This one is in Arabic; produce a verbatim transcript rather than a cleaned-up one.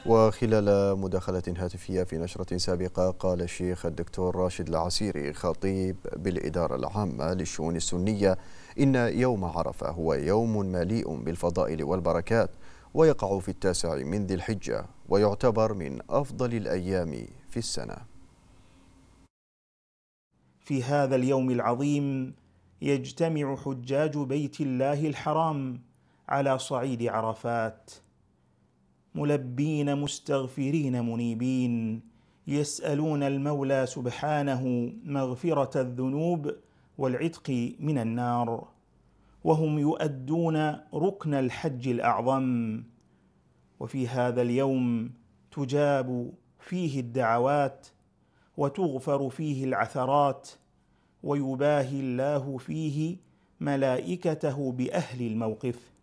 وخلال مداخلة هاتفية في نشرة سابقة قال الشيخ الدكتور راشد العسيري خطيب بالإدارة العامة للشؤون السنية إن يوم عرفة هو يوم مليء بالفضائل والبركات، ويقع في التاسع من ذي الحجة، ويعتبر من أفضل الأيام في السنة. في هذا اليوم العظيم يجتمع حجاج بيت الله الحرام على صعيد عرفات ملبين مستغفرين منيبين، يسألون المولى سبحانه مغفرة الذنوب والعتق من النار، وهم يؤدون ركن الحج الأعظم. وفي هذا اليوم تجاب فيه الدعوات وتغفر فيه العثرات، ويباهي الله فيه ملائكته بأهل الموقف.